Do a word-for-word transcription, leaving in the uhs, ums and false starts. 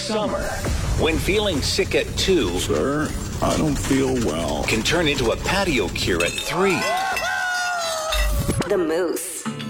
summer, when feeling sick at two, Sir, I don't feel well. can turn into a patio cure at three. The Moose.